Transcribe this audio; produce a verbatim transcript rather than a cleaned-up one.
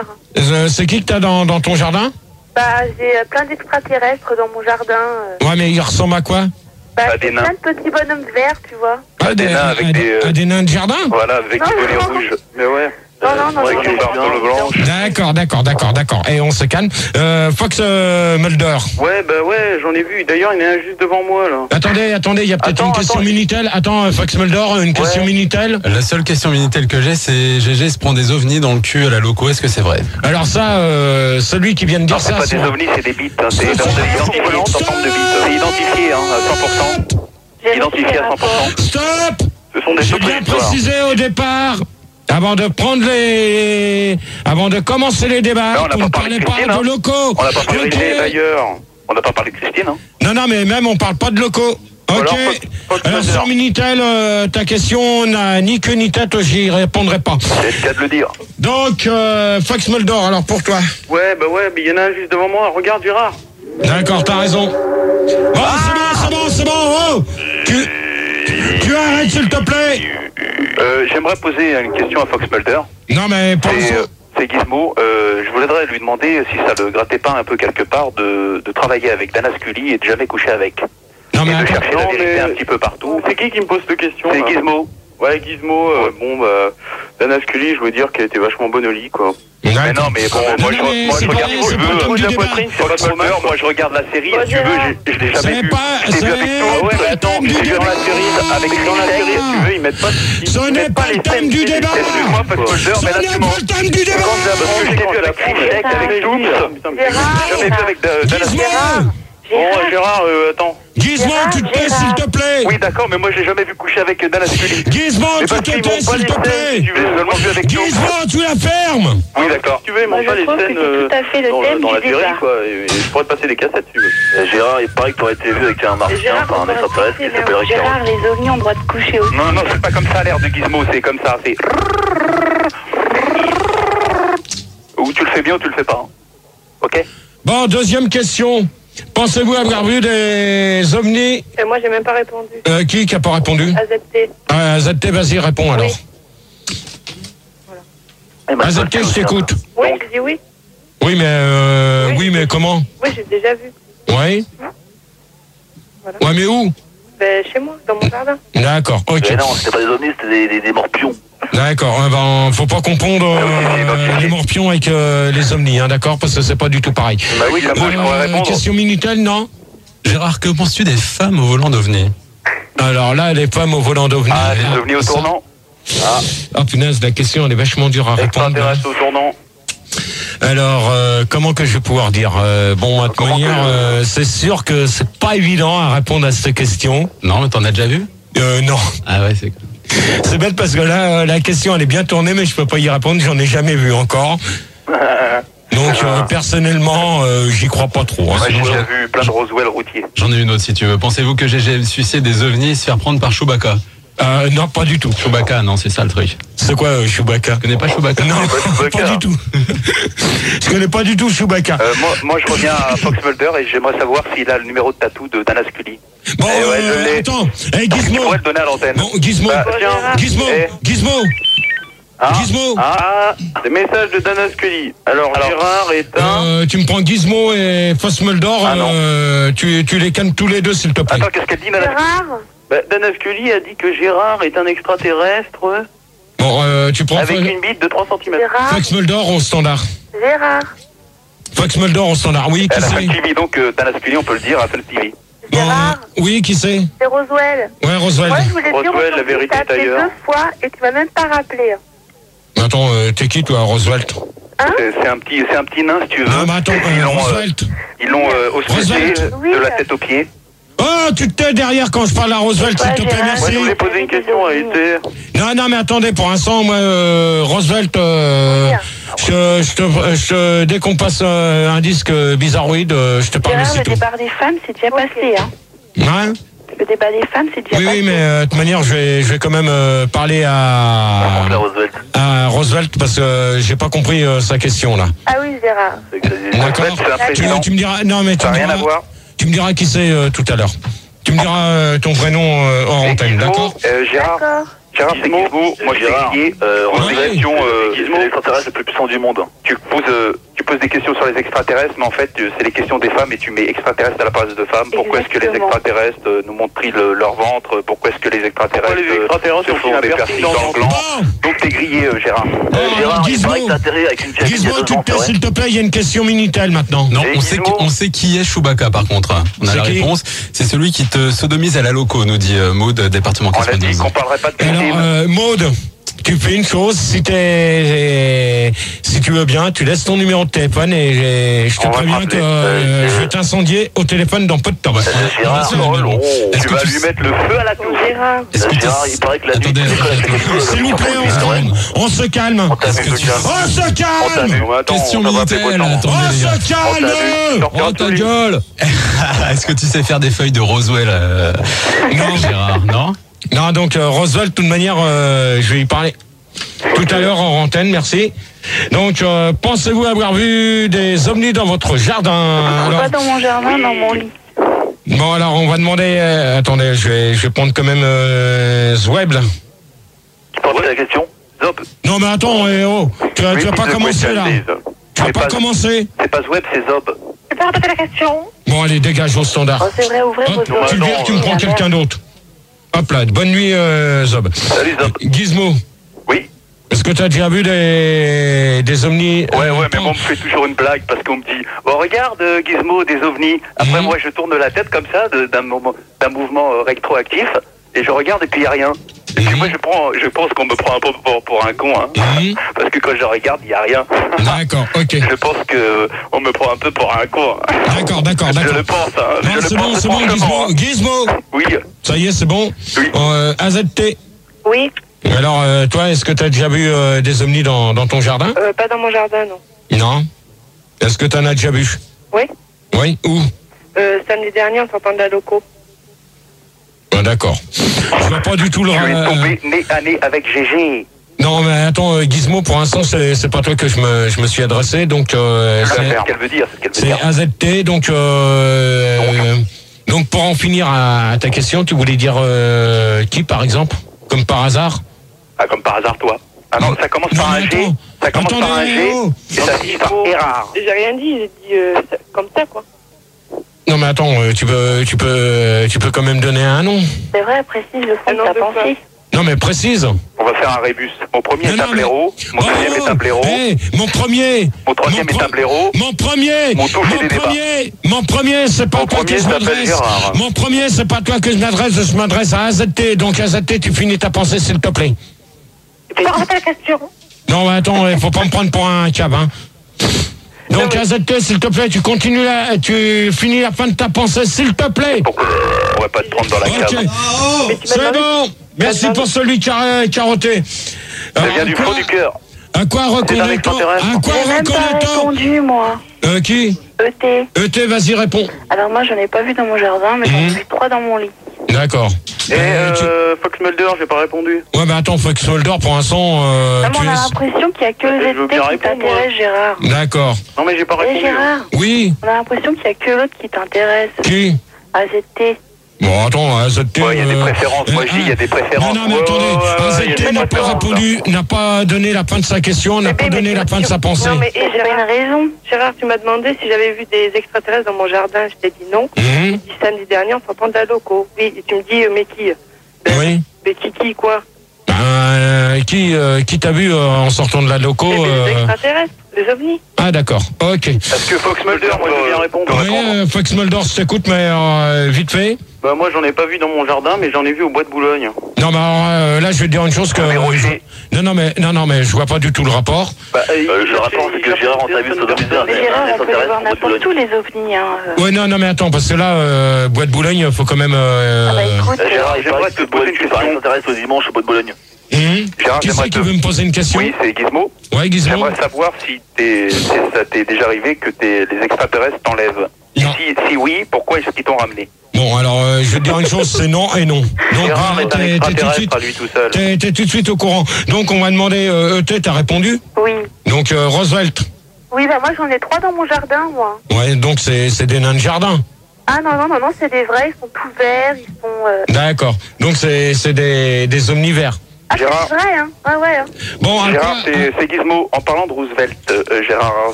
Euh, c'est qui que t'as dans, dans ton jardin? Bah, j'ai euh, plein d'extraterrestres dans mon jardin. Euh. Ouais, mais ils ressemblent à quoi? Bah, Ah, c'est des nains. plein de petits bonhommes verts, tu vois. Ah, des nains avec à, des, euh, à des nains de jardin? Voilà, avec Non, des bonnets non. rouges. Mais ouais. Non, non, non, Avec non, une non, barbe non, bleue blanche. D'accord, d'accord, d'accord, d'accord. Et on se calme. Euh, Fox euh, Mulder. Ouais, bah ouais, j'en ai vu. D'ailleurs, il y en a un juste devant moi, là. Attendez, attendez, il y a peut-être Attends, une question attends. Minitel. Attends, euh, Fox Mulder, une question Ouais. Minitel. La seule question Minitel que j'ai, c'est G G se prend des ovnis dans le cul à la loco. Est-ce que c'est vrai? Alors ça, euh, celui qui vient de dire Non, c'est ça... pas des son- ovnis, c'est des bites. Hein. C'est Stop. identifié en forme de bites. C'est identifié, hein, à cent pour cent. J'ai Identifié reçu à les cent pour cent. rapports. Stop. Ce sont des J'ai autres bien histoires. précisé au départ, avant de prendre les... Avant de commencer les débats, Non, on n'a qu'on pas ne parlé parlait de pas Christine, de hein. locaux. On n'a pas parlé Ok. d'ailleurs. On n'a pas parlé de Christine, hein. Non, non, mais même on parle pas de locaux. Ok. Alors, Fox- Fox Alors Mulder. sur Minitel, euh, ta question n'a ni queue ni tête, j'y répondrai pas. C'est le cas de le dire. Donc, euh, Fox Mulder, alors pour toi. Ouais, bah ouais, mais il y en a un juste devant moi. Regarde, Gérard. D'accord, t'as raison. Bon, Ah. c'est bon, c'est bon, c'est bon. Oh, tu, tu arrêtes, s'il te plaît. Euh, j'aimerais poser une question à Fox Mulder. Non, mais pour C'est, l'instant... euh, c'est Gizmo. Euh, je voudrais lui demander si ça le grattait pas un peu quelque part de, de travailler avec Dana Scully et de jamais coucher avec. Non, mais et de attends. chercher la vérité un petit peu partout. C'est qui qui me pose cette question? C'est là Gizmo. Ouais, Gizmo, euh, bon, bah, Dana Scully, je veux dire qu'elle était vachement bonne au lit, quoi. Mais non, mais bon, moi, Non, je, mais moi, c'est je pas- regarde, si c'est tu pas le veux, thème au du de la débat. poitrine, c'est pas trop mal. Moi, je regarde la série, si tu veux, je, je l'ai jamais C'est vu. pas- Je l'ai vu c'est avec toi. pas Ouais, le mais attends, thème je du l'ai vu dans la débat. série, avec Dans la série, série, si tu veux, ils mettent pas... ils Ce mettent n'est pas le les thème scènes du débat. Excuse-moi, Fox Mulder, Ce mais là, n'est tu pas mens. le thème du débat. Quand je l'ai vu avec Frichek, avec Dooms, jamais vu avec Dana Scully. Gizmo. Bon, Gérard, euh, attends. Gizmo, tu te tais, s'il te plaît. Oui, d'accord, mais moi, je l'ai jamais vu coucher avec Dana Scully. Gizmo, Mais tu parce te qu'ils tais, m'ont pas s'il les te scènes, si plaît. tu veux, seulement vu avec Dooms. Gizmo, tu la fermes. Oui, d'accord. Si tu veux, ils Moi, montrent pas je les trouve que scènes c'est euh, tout à fait le dans, thème dans du la série, débat. quoi. Et, et je pourrais te passer des cassettes, si tu veux. Gérard, il paraît que tu aurais été vu avec un martien, Gérard, enfin un on va extraterrestre qui rester, s'appelle mais Richard. Gérard, les ovnis ont le droit de coucher aussi. Non, non, c'est pas comme ça à l'air de Gizmo, c'est comme ça, c'est... Ou tu le fais bien ou tu le fais pas. hein. Ok. Bon, deuxième question. Pensez-vous avoir vu des ovnis? Et moi, j'ai même pas répondu. Euh, qui qui a pas répondu? A Z T. Ah, Z T, vas-y, réponds alors. Eh ben, Ah, Z T, je t'écoute. Oui, Donc- je dis oui. Oui, mais euh, Oui. oui, mais comment? Oui, j'ai déjà vu. Oui. Voilà. Ouais, mais où? Ben, chez moi, dans mon jardin. D'accord, ok. Mais non, c'était pas des ovnis, c'était des, des, des morpions. D'accord, eh ben, faut pas confondre Ah oui, c'est euh, notre les morpions avec euh, les ovnis, hein, d'accord? Parce que c'est pas du tout pareil. Bah oui, comme ça, je pourrais Euh, répondre. question Minitel, non? Gérard, que penses-tu des femmes au volant d'ovnis? Alors là, les femmes au volant d'ovnis. Ah, des ovnis au Ça- tournant. Ah, Ah punaise, la question elle est vachement dure à répondre. extraterrestre au tournant. Alors, euh, comment que je vais pouvoir dire euh, Bon, à toute Comment manière, que- euh, c'est sûr que c'est pas évident à répondre à cette question. Non, mais t'en as déjà vu? Euh, non. Ah ouais, c'est... C'est bête parce que là, euh, la question elle est bien tournée, mais je peux pas y répondre, j'en ai jamais vu encore. Donc, euh, personnellement, euh, j'y crois pas trop. hein. Moi, j'ai Sinon, déjà vu plein de Roswell routiers. J'en ai une autre si tu veux. Pensez-vous que G G aime sucer des ovnis et se faire prendre par Chewbacca? euh, non, pas du tout. Chewbacca, non, c'est ça le truc. C'est quoi euh, Chewbacca? Tu connais pas Chewbacca? Non, pas pas, Chewbacca. du tout. Je connais pas du tout Chewbacca. Euh, moi, moi, je reviens à Fox Mulder et j'aimerais savoir s'il a le numéro de tatou de Dana Scully. Bon, eh ouais, je euh, l'ai. attends. Hey, Tu Gizmo. pourrais le donner à l'antenne. Bon, Gizmo. Bah, tiens. Gizmo. Eh. Gizmo. Ah, Gizmo. Ah, Des messages de Dana Scully. Alors, Alors, Gérard est un... Euh, tu me prends Gizmo et Fox Mulder. Ah, non. euh, tu, tu les cannes tous les deux, s'il te plaît. attends, qu'est-ce qu'elle dit, Dana Scully? Gérard, Bah, Dana Scully a dit que Gérard est un extraterrestre Bon, euh, tu prends avec Fo- une bite de trois centimètres. Gérard, Fox Mulder au standard. Gérard, Fox Mulder au standard. Oui, qui Elle a fait c'est? le T V, donc euh, Dana Scully, on peut le dire, a fait le T V. Bon, Gérard, oui, qui c'est? c'est Roswell. Ouais, Roswell. Moi, je voulais dire Roswell, la aujourd'hui, vérité t'as est appelé ailleurs. deux fois et tu m'as même pas rappelé. Attends, euh, t'es qui, toi, Roosevelt? Hein? C'est c'est un petit, c'est un petit nain, si tu veux. Non, mais attends, Ils euh, l'ont, euh, Roosevelt. ils l'ont euh, hospitalisé Roosevelt. Oui. de la tête aux pieds. Oh, tu te tais derrière quand je parle à Roosevelt, s'il Ouais, te plaît, Gérard. merci. Moi, je voulais poser une question à Esther. Non, non, mais attendez, pour l'instant, moi, euh, Roosevelt, euh, je, je te, je te- dès qu'on passe euh, un disque bizarroïde, euh, je te parle Gérard, le aussitôt. débat des femmes, c'est déjà passé. Hein. Hein? Le débat des femmes, c'est déjà Oui, passé. oui, mais euh, de toute manière, je vais, je vais quand même euh, parler à, La Roosevelt. à Roosevelt parce que euh, j'ai pas compris euh, sa question là. Ah oui, Gérard. D'accord. Roosevelt, c'est un Tu, président. tu me diras, non mais tu Ça me n'a rien diras, à voir. tu me diras qui c'est euh, tout à l'heure. Tu me diras euh, ton vrai nom euh, hors Et antenne, Gizmo, d'accord? euh, Gérard, D'accord. Gérard, c'est Gizmo. Moi, je suis grillé. Euh, en Ouais. question, euh, Gizmo, l'extraterrestre le plus puissant du monde. Tu poses, euh, tu poses des questions sur les extraterrestres, mais en fait, euh, c'est les questions des femmes et tu mets extraterrestres à la place de femmes. Pourquoi est-ce que les Exactement. extraterrestres euh, nous montrent pris le- leur ventre? Pourquoi est-ce que les extraterrestres, Pourquoi les extraterrestres euh, ont se font fait des un piercings piercing dans le gland? Bon. Donc, t'es grillé, euh, Gérard. Euh, Gérard, il Gizmo. paraît que t'as atterri avec une pièce. Gizmo, tu te tais, s'il te plaît, il y a une question Minitel maintenant. Non, Et on sait, Gizmo qui, on sait qui est Chewbacca par contre. On a C'est la qui réponse. C'est celui qui te sodomise à la loco, nous dit euh, Maud, département On a dit quatre-vingt-douze. qu'on parlerait pas de Alors, victimes. euh, Maud, tu fais une chose, si t'es, si tu veux bien, tu laisses ton numéro de téléphone et je te On va préviens te que rappeler. euh, Euh, je vais t'incendier au téléphone dans peu de temps. Gérard, C'est la oh même. non, Est-ce tu que vas tu lui sais- mettre le feu à la Bon, tour. Gérard. Est-ce que tu- Gérard, il paraît que la nuit, Attendez, tu décolles avec les cheveux. S'il vous plaît, on se calme. On se calme. On t'a Est-ce vu, que le tu- gars. On se On t'a calme. vu. Attends, Question on va appeler Minitel, Beauchamp. attendez On les gars. se calme. On t'a vu. Sortira Oh ta tous les- gueule. Est-ce que tu sais faire des feuilles de Roswell, euh, Non. Gérard? Non. Non, donc euh, Roswell, de toute manière, euh, je vais y parler tout à l'heure en antenne, merci. Donc, euh, pensez-vous avoir vu des ovnis dans votre jardin? Alors, Pas dans mon jardin, dans mon lit. bon, alors, on va demander... euh, attendez, je vais, je vais prendre quand même euh, Zweb, là. Tu peux reposer la question? Zop. Non, mais attends, eh, oh, tu vas, tu vas pas commencer, là. Tu vas C'est pas pas- commencer. C'est pas Zweb, c'est Zob. Tu peux répéter la question? Bon, allez, dégage au standard. Oh, c'est vrai, ouvrez Hop, vos tu oreilles. vires, tu me prends La quelqu'un merde. d'autre. Hop là, bonne nuit, euh, Zob. Salut Zob. Gizmo, Oui. est-ce que tu as déjà vu des, des ovnis? Ouais, euh, ouais, mais moi, on me fait toujours une blague parce qu'on me dit bon, regarde, euh, Gizmo, des ovnis. Après, Mhm. moi, je tourne la tête comme ça de- d'un moment- d'un mouvement euh, rétroactif et je regarde et puis il n'y a rien. Et puis Mhm. moi, je, prends, je pense qu'on me prend un peu pour, pour un con, hein. Mhm. Parce que quand je regarde, il n'y a rien. D'accord, ok. Je pense que on me prend un peu pour un con. hein. D'accord, d'accord, Je d'accord. le pense, hein. Non, je le c'est bon, pense c'est bon, franchement, Gizmo. Gizmo, hein. Oui, ça y est, c'est bon. Oui. Euh, A Z T. Oui, Alors, euh, toi, est-ce que tu as déjà vu euh, des ovnis dans, dans ton jardin? euh, pas dans mon jardin, non. Non. Est-ce que tu en as déjà vu? Oui, Oui, où? euh, samedi dernier, en sortant de la loco. Ah, d'accord. Je vois pas du tout le... je suis euh, tombé nez à nez avec G G. Non, mais attends, euh, Gizmo, pour l'instant, c'est c'est pas toi que je me, je me suis adressé, donc euh, C'est c'est- ce qu'elle veut dire, c'est ce qu'elle veut c'est dire. A Z T, donc... Euh, donc, pour en finir à, à ta question, tu voulais dire euh, qui, par exemple? Comme par hasard? Ah, comme par hasard, toi. Ah non, ça commence Non, par un mais G. attends. Ça commence par un Attendez, G. oh. Et ça finit par Erard. J'ai rien dit, j'ai dit euh, ça- comme ça, quoi. Non, mais attends, euh, tu peux, tu peux, tu peux quand même donner un nom. C'est vrai, précise le fond Un de nom ta de quoi? pensée. Non, mais précise. On va faire un rébus. Mon premier Non, est non, un mais- blaireau. Mon deuxième est un blaireau. Eh, mon premier. Mon troisième mon est un pre- blaireau. Mon premier. Mon touché mon des débats. premier. Mon premier, c'est pas Mon toi premier que je s'appelle m'adresse. Gérard. Mon premier, c'est pas toi que je m'adresse. Je m'adresse à A Z T. Donc A Z T, tu finis ta pensée, s'il te plaît. Tu peux répéter la question? Non, mais attends, il faut pas me prendre pour un cab, hein. Donc A Z T, s'il te plaît, tu continues la, tu finis la fin de ta pensée, s'il te plaît. Pourquoi on pourrait pas te prendre dans la Ok. cave? C'est bon. Merci pour celui qui a carotté. Ça vient du fond du cœur. À quoi C'est un reconnaît-on? extraterrestre. À quoi J'ai même pas reconnaît-on? répondu, moi. Euh, qui? E T. E T, vas-y, réponds. Alors moi, j'en ai pas vu dans mon jardin, mais j'en ai Mhm. vu trois dans mon lit. D'accord. Et Euh, tu- euh, Fox Mulder, j'ai pas répondu. Ouais, mais attends, Fox Mulder, pour l'instant, euh, Ah, mais tu on a es... l'impression qu'il y a que Je veux le Z T bien qui répondre, t'intéresse, Gérard. D'accord. Non mais j'ai pas Eh, répondu. Gérard, Oui, on a l'impression qu'il y a que l'autre qui t'intéresse. qui? A Z T. Bon, attends, A Z T... Ouais, il y a des euh, préférences. Moi, je dis, il y a des préférences. Non, non, mais Ouais, attendez, ouais, ouais, A Z il y a T des n'a pas préférences, répondu, n'a pas donné la fin de sa question, n'a Mais pas mais donné la fin de sa pensée. Non, mais Et et j'avais Gérard, une raison. Gérard, tu m'as demandé si j'avais vu des extraterrestres dans mon jardin. Je t'ai dit non. Mhm. J'ai dit samedi dernier en sortant de la loco. Oui, et tu me dis, euh, mais qui Oui. Mais qui, qui, quoi Ben, euh, qui, euh, qui t'a vu euh, en sortant de la loco Mais euh, des extraterrestres, des ovnis. Ah, d'accord, ok. Est-ce que Fox Mulder, Mulder, moi je veux bien peut, répondre. peut Oui, répondre? euh, Fox Mulder, je t'écoute, mais euh, vite fait. Bah moi j'en ai pas vu dans mon jardin, mais j'en ai vu au bois de Boulogne. Non, mais alors, euh, là, je vais te dire une chose que... Mais Roger. non, non, mais, non, non, mais je vois pas du tout le rapport. Bah, Euh, le rapport, c'est que Gérard, on t'a vu sodomiser un Mais Gérard, on peut les voir n'importe où, les ovnis. Hein. euh. Ouais, non, non, mais attends, parce que là, euh, Bois de Boulogne, faut quand même... Euh, Ah bah écoute, Euh, Gérard, il J'aimerais paraît te que poser une question. Paris s'intéresse aux dimanches au bois de Boulogne. hum Gérard, Qui j'aimerais c'est qui te- veut me poser une question? Oui, c'est Gizmo. Ouais, Gizmo. J'aimerais savoir si t'es, si ça t'est déjà arrivé que t'es, les extraterrestres t'enlèvent. Et Non. si, si oui, pourquoi est-ce qu'ils t'ont ramené? Bon, alors, euh, je vais te dire une chose, c'est non et non. Donc, Gérard euh, est un t'es- t'es tout de extraterrestre suite... à lui tout seul. T'es t'es tout de suite au courant. Donc, on va demander... Euh, E T, t'as répondu? oui. Donc, euh, Roosevelt. Oui, bah moi j'en ai trois dans mon jardin, moi. Ouais, donc c'est c'est des nains de jardin. Ah non, non, non, non, c'est des vrais, ils sont tout verts, ils sont... euh, D'accord. Donc, c'est c'est des, des omnivores. Ah, Gérard. c'est vrai, hein. Ouais, ouais. Hein. Bon, à Gérard, quoi- c'est c'est Gizmo. En parlant de Roosevelt, euh, Gérard